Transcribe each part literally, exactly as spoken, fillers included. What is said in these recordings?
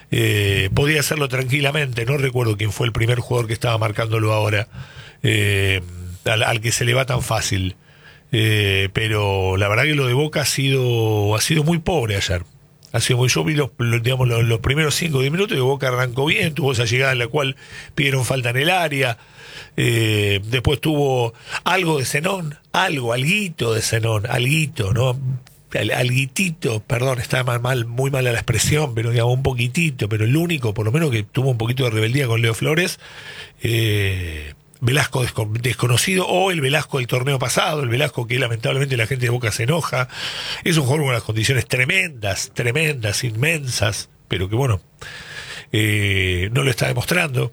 Eh, podía hacerlo tranquilamente, no recuerdo quién fue el primer jugador que estaba marcándolo ahora, eh, al, al que se le va tan fácil. Eh, pero la verdad que lo de Boca ha sido, ha sido muy pobre ayer. Ha sido muy, yo vi los, los, digamos, los, los primeros cinco o diez minutos y Boca arrancó bien, tuvo esa llegada en la cual pidieron falta en el área. Eh, después tuvo algo de Zenón, algo, alguito de Zenón, alguito, ¿no? Al, alguitito, perdón, está mal, mal, muy mala la expresión, pero digamos un poquitito, pero el único, por lo menos, que tuvo un poquito de rebeldía con Leo Flores, eh, Velasco desco desconocido, o el Velasco del torneo pasado, el Velasco que lamentablemente la gente de Boca se enoja. Es un jugador con unas condiciones tremendas, tremendas, inmensas, pero que bueno, eh, no lo está demostrando,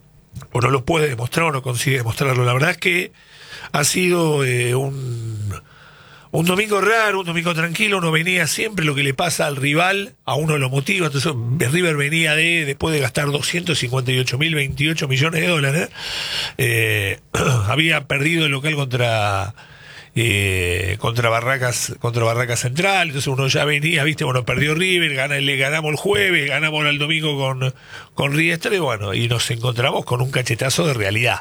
o no lo puede demostrar, o no consigue demostrarlo. La verdad es que ha sido eh, un... Un domingo raro, un domingo tranquilo. Uno venía siempre, lo que le pasa al rival, a uno lo motiva. Entonces River venía de, después de gastar doscientos cincuenta y ocho mil veintiocho millones de dólares, eh, había perdido el local contra eh, contra Barracas contra Barracas Central. Entonces uno ya venía, viste, bueno, perdió River, gana, le ganamos el jueves, ganamos el domingo con, con Riestra, y bueno, y nos encontramos con un cachetazo de realidad,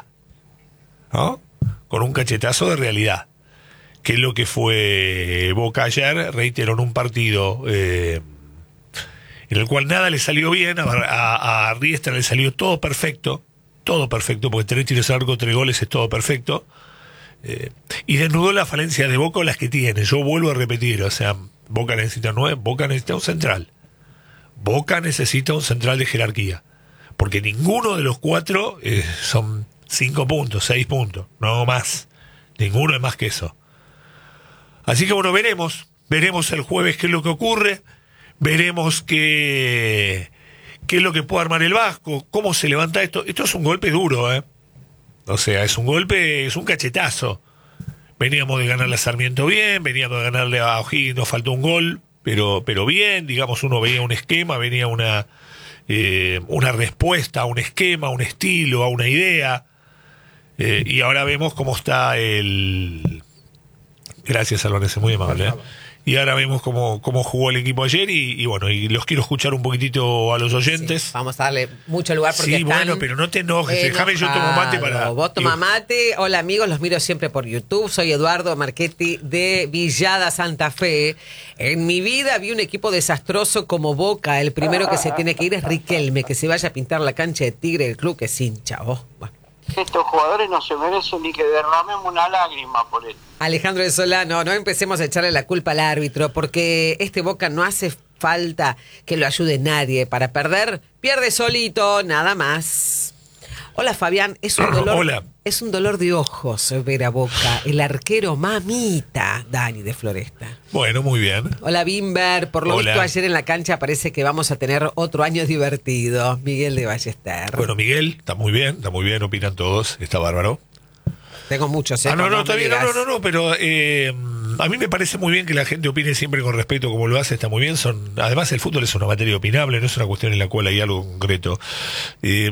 ¿no? Con un cachetazo de realidad, que es lo que fue Boca ayer, reitero, en un partido eh, en el cual nada le salió bien. A, a, a Riestra le salió todo perfecto, todo perfecto, porque tres tiros al arco, tres goles es todo perfecto, eh, y desnudó la falencia de Boca, las que tiene. Yo vuelvo a repetir, o sea, Boca necesita nueve, Boca necesita un central, Boca necesita un central de jerarquía, porque ninguno de los cuatro eh, son cinco puntos, seis puntos, no más, ninguno es más que eso. Así que bueno, veremos, veremos el jueves qué es lo que ocurre, veremos qué, qué es lo que puede armar el Vasco, cómo se levanta esto. Esto es un golpe duro, ¿eh? O sea, es un golpe, es un cachetazo. Veníamos de ganarle a Sarmiento bien, veníamos de ganarle a O'Higgins, nos faltó un gol, pero, pero bien, digamos, uno veía un esquema, venía una, eh, una respuesta a un esquema, a un estilo, a una idea, eh, y ahora vemos cómo está el... Gracias, Alvarez, muy amable. ¿eh? Y ahora vemos cómo, cómo jugó el equipo ayer y, y bueno, y los quiero escuchar un poquitito a los oyentes. Sí, vamos a darle mucho lugar porque sí, están bueno, pero no te enojes, déjame, yo tomo mate para... Vos toma mate. Hola amigos, los miro siempre por YouTube. Soy Eduardo Marchetti de Villada, Santa Fe. En mi vida vi un equipo desastroso como Boca. El primero que se tiene que ir es Riquelme, que se vaya a pintar la cancha de Tigre del club que es hincha. Oh, bueno. Estos jugadores no se merecen ni que derramemos una lágrima por él. Alejandro de Solano, no empecemos a echarle la culpa al árbitro, porque este Boca no hace falta que lo ayude nadie. Para perder, pierde solito, nada más. Hola Fabián, es un dolor, Hola. Es un dolor de ojos ver a Boca. El arquero mamita, Dani de Floresta. Bueno, muy bien. Hola Bimber, por lo Hola. visto ayer en la cancha parece que vamos a tener otro año divertido. Miguel de Ballester. Bueno, Miguel, está muy bien, está muy bien, opinan todos, está bárbaro. Tengo muchos, ¿eh? Ah, no, no, no está bien, no, no, no, no, pero eh, a mí me parece muy bien que la gente opine siempre con respeto como lo hace, está muy bien. Son, además el fútbol es una materia opinable, no es una cuestión en la cual hay algo concreto. Eh,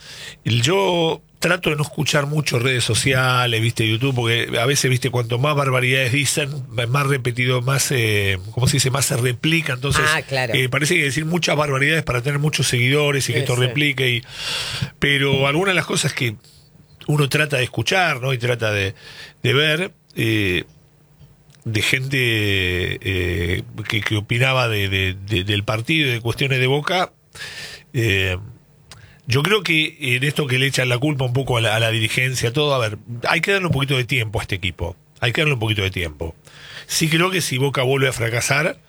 yo trato de no escuchar mucho redes sociales, viste, YouTube, porque a veces, viste, cuanto más barbaridades dicen, más repetido, más, eh, ¿cómo se dice? Más se replica, entonces ah, claro. eh, parece que decir muchas barbaridades para tener muchos seguidores y que sí, esto sí. replique, y, pero algunas de las cosas que uno trata de escuchar, ¿no? Y trata de, de ver, eh, de gente eh, que, que opinaba de, de, de, del partido y de cuestiones de Boca, eh, yo creo que en esto que le echan la culpa un poco a la, a la dirigencia, todo, a ver, hay que darle un poquito de tiempo a este equipo, hay que darle un poquito de tiempo. Sí creo que si Boca vuelve a fracasar,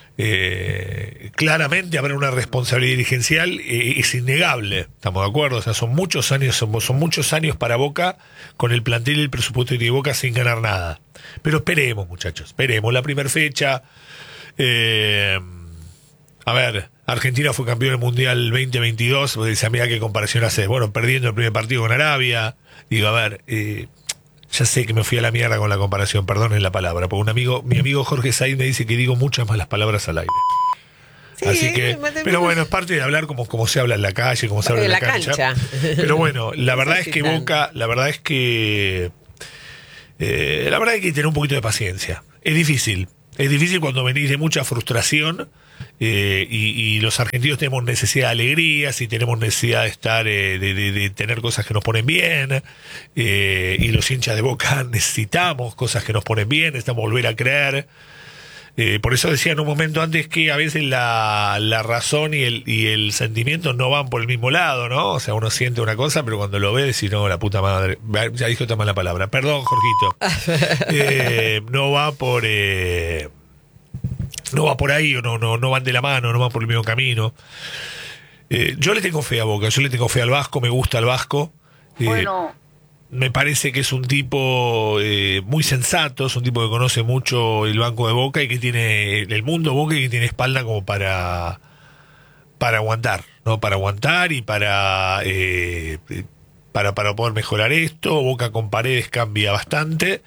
Eh, claramente habrá una responsabilidad dirigencial, eh, es innegable, estamos de acuerdo, o sea, son muchos años, son, son muchos años para Boca con el plantel y el presupuesto de Boca sin ganar nada, pero esperemos, muchachos, esperemos la primera fecha. eh, a ver, Argentina fue campeón del Mundial veinte veintidós, pues dice, mira qué comparación hace, bueno, perdiendo el primer partido con Arabia, digo, a ver, eh, ya sé que me fui a la mierda con la comparación, perdonen la palabra, porque un amigo, mi amigo Jorge Said me dice que digo muchas malas palabras al aire. Sí, Así que, pero bueno, es parte de hablar como, como se habla en la calle, como se habla en la, la cancha. cancha. Pero bueno, la verdad es que Boca, la verdad es que, eh, la verdad es que hay que tener un poquito de paciencia. Es difícil, es difícil cuando venís de mucha frustración, Eh, y, y los argentinos tenemos necesidad de alegrías y tenemos necesidad de estar, eh, de, de, de tener cosas que nos ponen bien, eh, y los hinchas de Boca necesitamos cosas que nos ponen bien, necesitamos volver a creer. Eh, por eso decía en un momento antes que a veces la, la razón y el, y el sentimiento no van por el mismo lado, ¿no? O sea, uno siente una cosa, pero cuando lo ve decís, no, la puta madre, ya dijo esta mala palabra, perdón, Jorgito, eh, no va por... Eh, no va por ahí, o no, no, no van de la mano, no van por el mismo camino. Eh, yo le tengo fe a Boca, yo le tengo fe al Vasco, me gusta el Vasco. Eh, Bueno, me parece que es un tipo eh, muy sensato, es un tipo que conoce mucho el banco de Boca y que tiene el mundo Boca y que tiene espalda como para para aguantar, ¿no? Para aguantar y para eh, para para poder mejorar esto. Boca con Paredes cambia bastante.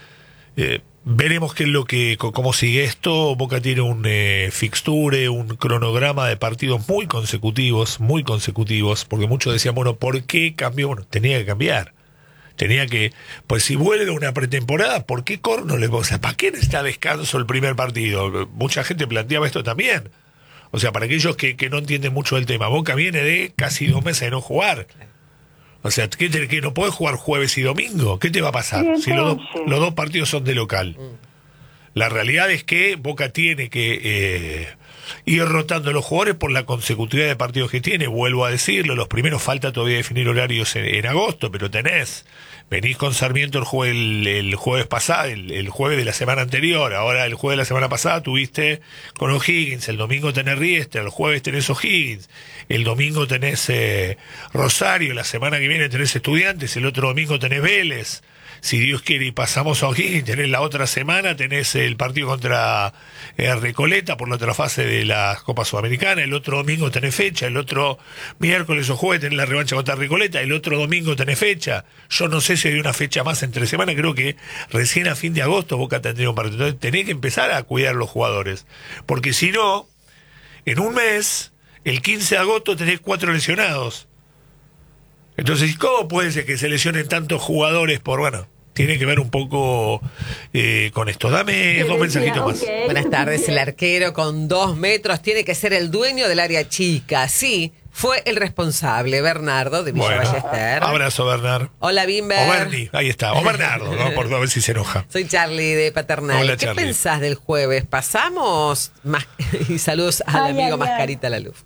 Eh, Veremos qué es lo que, cómo sigue esto. Boca tiene un eh, fixture, un cronograma de partidos muy consecutivos, muy consecutivos, porque muchos decían, bueno, ¿por qué cambió? Bueno, tenía que cambiar. Tenía que, pues si vuelve una pretemporada, ¿por qué Corno le o sea, ¿para qué necesita descanso el primer partido? Mucha gente planteaba esto también. O sea, para aquellos que, que no entienden mucho del tema, Boca viene de casi dos meses de no jugar. O sea, ¿qué, te, que no podés jugar jueves y domingo? ¿Qué te va a pasar si los, do, los dos partidos son de local? La realidad es que Boca tiene que eh, ir rotando a los jugadores por la consecutividad de partidos que tiene. Vuelvo a decirlo, los primeros falta todavía definir horarios en, en agosto, pero tenés, venís con Sarmiento el, jue, el, el jueves pasado, el, el jueves de la semana anterior, ahora el jueves de la semana pasada tuviste con O'Higgins, el domingo tenés Riestra, el jueves tenés O'Higgins, el domingo tenés eh, Rosario, la semana que viene tenés Estudiantes, el otro domingo tenés Vélez. Si Dios quiere y pasamos a O'Higgins, tenés la otra semana, tenés el partido contra eh, Recoleta por la otra fase de la Copa Sudamericana, el otro domingo tenés fecha, el otro miércoles o jueves tenés la revancha contra Recoleta, el otro domingo tenés fecha. Yo no sé si hay una fecha más entre semana, creo que recién a fin de agosto Boca tendría un partido. Entonces tenés que empezar a cuidar los jugadores, porque si no, en un mes, el quince de agosto tenés cuatro lesionados. Entonces, ¿cómo puede ser que se lesionen tantos jugadores por, bueno, tiene que ver un poco eh, con esto? Dame dos mensajitos más. Buenas tardes, el arquero con dos metros tiene que ser el dueño del área chica. Sí, fue el responsable, Bernardo de Villa Bueno, Ballester. abrazo, Bernard. Hola, Bimber. O Bernie, ahí está. O Bernardo, ¿no? Por a ver si se enoja. Soy Charlie de Paternal. Hola, ¿Qué Charlie. pensás del jueves? ¿Pasamos? Mas- y saludos al Ay, amigo ay, Mascarita La Luz.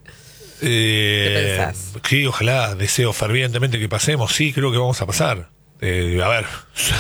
Eh, ¿Qué pensás? Sí, ojalá, deseo fervientemente que pasemos. Sí, creo que vamos a pasar. Eh, a ver,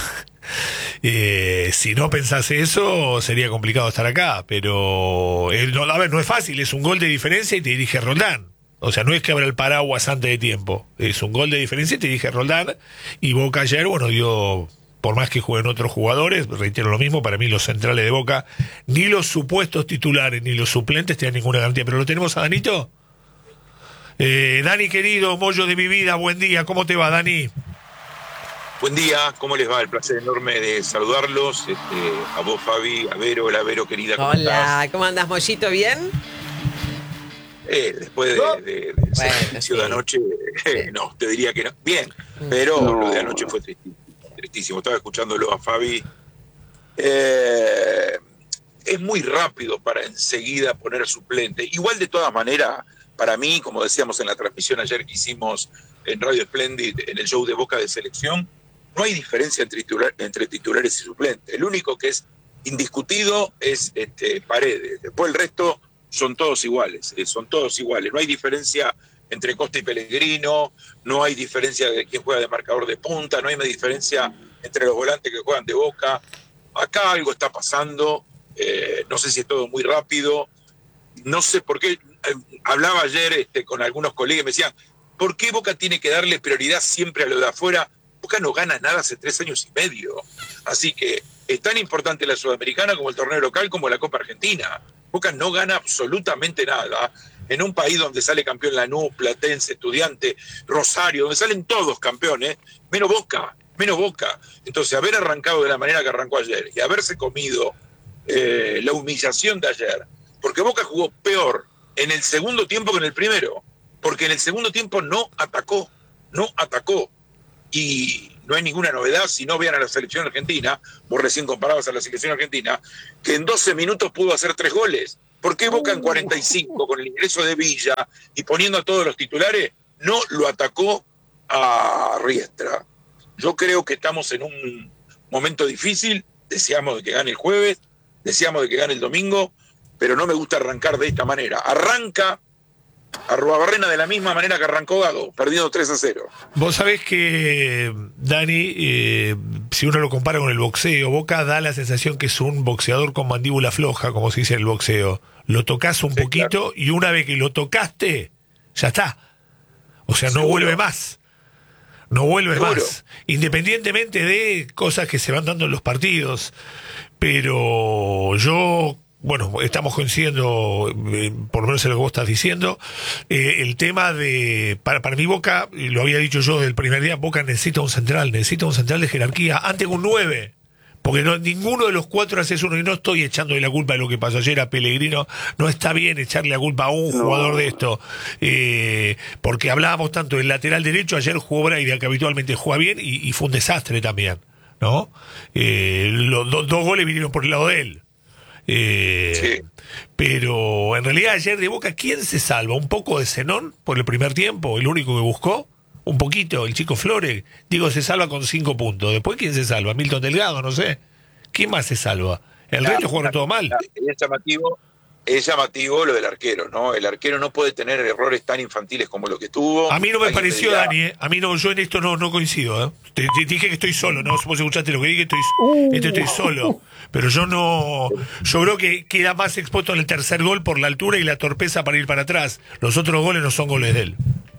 eh, si no pensase eso, sería complicado estar acá. Pero, eh, no, a ver, no es fácil. Es un gol de diferencia y te dirige Roldán. O sea, no es que abra el paraguas antes de tiempo. Es un gol de diferencia y te dirige Roldán. Y Boca ayer, bueno, dio... Por más que jueguen otros jugadores, reitero lo mismo, para mí los centrales de Boca, ni los supuestos titulares ni los suplentes tienen ninguna garantía. Pero lo tenemos a Danito. Eh, Dani querido, mollo de mi vida, buen día, ¿cómo te va, Dani? Buen día, ¿cómo les va? El placer enorme de saludarlos, este, a vos, Fabi, a Vero, hola Vero querida. ¿Cómo Hola, estás? ¿cómo andás, Mollito? ¿Bien? Eh, después de, de, de ese Bueno, ejercicio sí. de anoche, eh, no, te diría que no. Bien, pero lo de anoche fue tristísimo, tristísimo. Estaba escuchándolo a Fabi. Eh, es muy rápido para enseguida poner suplente. Igual de todas maneras, para mí, como decíamos en la transmisión ayer que hicimos en Radio Splendid, en el show de Boca de Selección, no hay diferencia entre, titular, entre titulares y suplentes. El único que es indiscutido es este, Paredes. Después el resto son todos iguales, eh, son todos iguales. No hay diferencia entre Costa y Pellegrino, no hay diferencia de quién juega de marcador de punta, no hay diferencia entre los volantes que juegan de Boca. Acá algo está pasando, eh, no sé si es todo muy rápido, no sé por qué. Eh, hablaba ayer este, con algunos colegas y me decían, ¿por qué Boca tiene que darle prioridad siempre a lo de afuera? Boca no gana nada hace tres años y medio. Así que es tan importante la Sudamericana como el torneo local como la Copa Argentina. Boca no gana absolutamente nada en un país donde sale campeón Lanús, Platense, Estudiante, Rosario, donde salen todos campeones, menos Boca, menos Boca. Entonces, haber arrancado de la manera que arrancó ayer y haberse comido eh, la humillación de ayer, porque Boca jugó peor en el segundo tiempo que en el primero, porque en el segundo tiempo no atacó, no atacó. Y no hay ninguna novedad si no vean a la selección argentina, vos recién comparabas a la selección argentina, que en doce minutos pudo hacer tres goles, ¿Por qué Boca en cuarenta y cinco, con el ingreso de Villa y poniendo a todos los titulares, no lo atacó a Riestra? Yo creo que estamos en un momento difícil, deseamos de que gane el jueves, deseamos de que gane el domingo, pero no me gusta arrancar de esta manera. Arranca Arruabarrena de la misma manera que arrancó Gago, perdiendo tres a cero. Vos sabés que, Dani, eh, si uno lo compara con el boxeo, Boca da la sensación que es un boxeador con mandíbula floja, como se dice en el boxeo. Lo tocas un sí, poquito claro. Y una vez que lo tocaste, ya está. O sea, no Seguro. vuelve más. No vuelve Seguro. más. Independientemente de cosas que se van dando en los partidos. Pero yo... Bueno, estamos coincidiendo, eh, por lo menos en lo que vos estás diciendo, eh, el tema de, para, para mi Boca, y lo había dicho yo desde el primer día, Boca necesita un central, necesita un central de jerarquía, antes un nueve, porque no, ninguno de los cuatro hace uno, y no estoy echándole la culpa de lo que pasó ayer a Pellegrino, no está bien echarle la culpa a un no. jugador de esto, eh, porque hablábamos tanto del lateral derecho, ayer jugó Braida, que habitualmente juega bien, y, y fue un desastre también, ¿no? Eh, los do, dos goles vinieron por el lado de él. Eh, sí. Pero en realidad ayer de Boca, ¿quién se salva? ¿Un poco de Zenón por el primer tiempo? ¿El único que buscó? Un poquito, el chico Flores. Digo, se salva con cinco puntos. Después, ¿quién se salva? Milton Delgado, no sé. ¿Quién más se salva? El claro, resto jugaron todo mal. Es llamativo, es llamativo lo del arquero, ¿no? El arquero no puede tener errores tan infantiles como lo que tuvo. A mí no me pareció, me Dani, ¿eh? A mí no, yo en esto no, no coincido, ¿eh? Te, te dije que estoy solo, ¿no? Vos escuchaste lo que dije, estoy, uh. esto estoy solo. Pero yo no, yo creo que queda más expuesto en el tercer gol por la altura y la torpeza para ir para atrás. Los otros goles no son goles de él.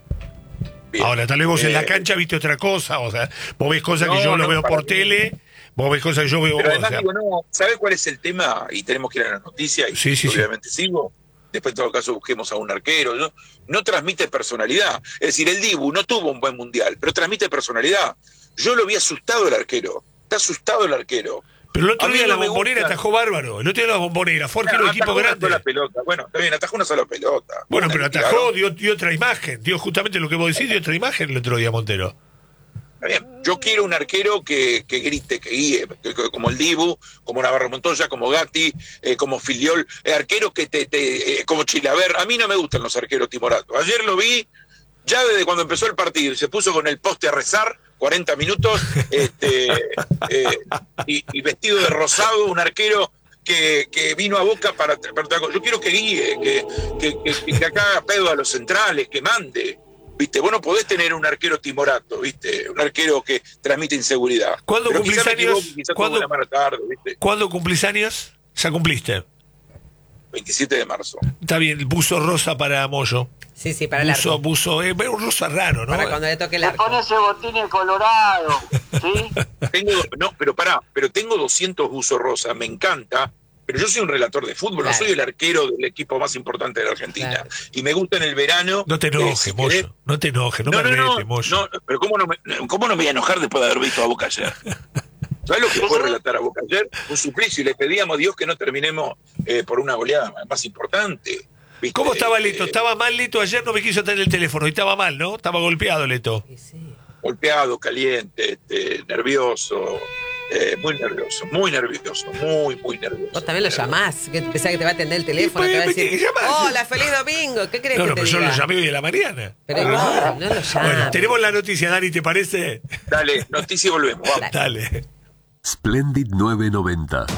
Bien. Ahora, tal vez vos eh, en la cancha viste otra cosa, o sea, vos ves cosas no, que yo no, lo veo por tele, vos ves cosas que yo veo... Pero además, o sea, digo, no, ¿sabes cuál es el tema? Y tenemos que ir a las noticias, y sí, sí, obviamente sí. sigo. Después, en todo caso, busquemos a un arquero. ¿no? no transmite personalidad. Es decir, el Dibu no tuvo un buen mundial, pero transmite personalidad. Yo lo vi asustado el arquero. Está asustado el arquero. Pero el otro día no la Bombonera atajó bárbaro. El otro día la Bombonera. Fue arquero de equipo grande. La pelota. Bueno, está bien, atajó una sola pelota. Bueno, pero atajó, dio, dio otra imagen. Dio justamente lo que vos decís, dio otra imagen el otro día, Montero. Está bien. Yo quiero un arquero que, que grite, que guíe, que, que, como el Dibu, como Navarro Montoya, como Gatti, eh, como Filiol. Eh, arqueros que te, te eh, como Chilaver. A mí no me gustan los arqueros timoratos. Ayer lo vi, ya desde cuando empezó el partido, se puso con el poste a rezar. cuarenta minutos este, eh, y, y vestido de rosado, un arquero que, que vino a Boca para, para yo quiero que guíe, que, que, que, que acá haga pedo a los centrales, que mande, viste, vos no podés tener un arquero timorato, viste, un arquero que transmite inseguridad. ¿Cuándo Pero cumplís años? ¿Cuándo, tarde, ¿viste? ¿Cuándo cumplís años? Ya cumpliste. veintisiete de marzo. Está bien, el buzo rosa para Moyo. Sí, sí, para el buzo, arco. Buzo, eh, un rosa raro, ¿no? Para cuando le toque el arco. Con ese botín colorado, ¿sí? Tengo, no, pero pará, pero tengo doscientos buzos rosa, me encanta, pero yo soy un relator de fútbol, claro. No soy el arquero del equipo más importante de la Argentina. Claro. Y me gusta en el verano... No te enojes, eh, si Moyo, no te enojes, no, no me no, rete, no, Moyo. No, pero ¿cómo no, me, ¿cómo no me voy a enojar después de haber visto a Boca ayer? ¿Sabes lo que fue relatar a Boca ayer? Un suplicio, y le pedíamos a Dios que no terminemos eh, por una goleada más importante. ¿Viste? ¿Cómo estaba Leto? Eh, ¿Estaba mal Leto? Ayer no me quiso atender el teléfono y estaba mal, ¿no? Estaba golpeado Leto. Sí, sí. Golpeado, caliente, este, nervioso, eh, muy nervioso, muy nervioso, muy, muy nervioso. Vos también lo llamás, que pensás que te va a atender el teléfono, te va a decir, hola, feliz domingo, ¿qué crees no, que no, te pero diga? yo lo llamé hoy de la mañana. Pero no, no, no lo llames. Bueno, tenemos la noticia, Dani, ¿te parece? Dale, noticia y volvemos, vamos. Dale. Splendid nueve noventa.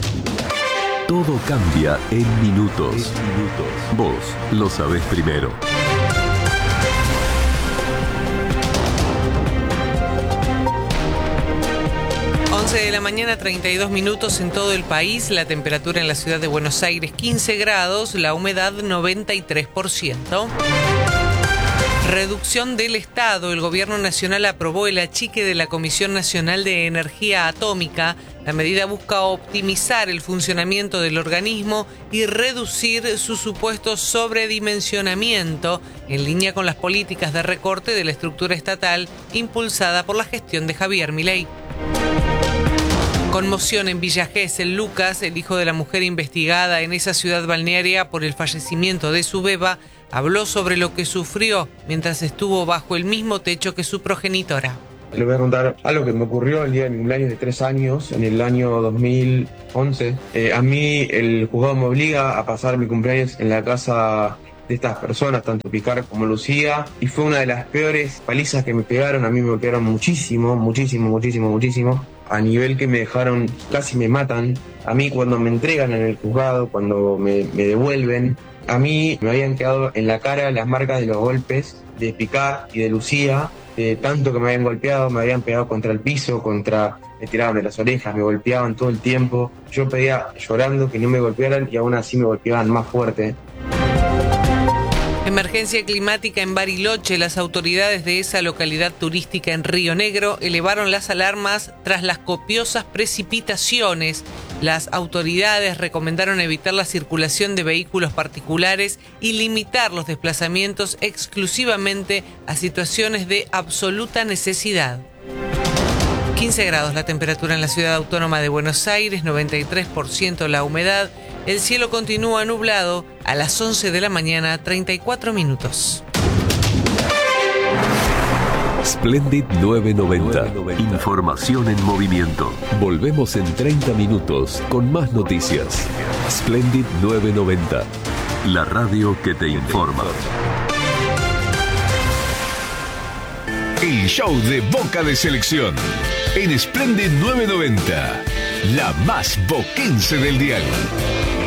Todo cambia en minutos. En minutos. Vos lo sabés primero. once de la mañana, treinta y dos minutos en todo el país. La temperatura en la ciudad de Buenos Aires, quince grados. La humedad, noventa y tres por ciento. Reducción del Estado. El Gobierno Nacional aprobó el achique de la Comisión Nacional de Energía Atómica. La medida busca optimizar el funcionamiento del organismo y reducir su supuesto sobredimensionamiento, en línea con las políticas de recorte de la estructura estatal impulsada por la gestión de Javier Milei. Conmoción en Villa Gesell. Lucas, el hijo de la mujer investigada en esa ciudad balnearia por el fallecimiento de su beba, habló sobre lo que sufrió mientras estuvo bajo el mismo techo que su progenitora. Le voy a contar algo que me ocurrió el día de mi cumpleaños de tres años, en el año dos mil once. Eh, a mí el juzgado me obliga a pasar mi cumpleaños en la casa de estas personas, tanto Picar como Lucía, y fue una de las peores palizas que me pegaron. A mí me golpearon muchísimo, muchísimo, muchísimo, muchísimo, a nivel que me dejaron, casi me matan. A mí cuando me entregan en el juzgado, cuando me, me devuelven, a mí me habían quedado en la cara las marcas de los golpes de Picar y de Lucía, de tanto que me habían golpeado, me habían pegado contra el piso, contra, me tiraban de las orejas, me golpeaban todo el tiempo. Yo pedía llorando que no me golpearan y aún así me golpeaban más fuerte. Emergencia climática en Bariloche. Las autoridades de esa localidad turística en Río Negro elevaron las alarmas tras las copiosas precipitaciones. Las autoridades recomendaron evitar la circulación de vehículos particulares y limitar los desplazamientos exclusivamente a situaciones de absoluta necesidad. quince grados la temperatura en la ciudad autónoma de Buenos Aires, noventa y tres por ciento la humedad. El cielo continúa nublado a las once de la mañana, treinta y cuatro minutos. Splendid nueve noventa. Información en movimiento. Volvemos en treinta minutos con más noticias. Splendid nueve noventa. La radio que te informa. El show de Boca de Selección. En Splendid nueve noventa. La más boquense del dial.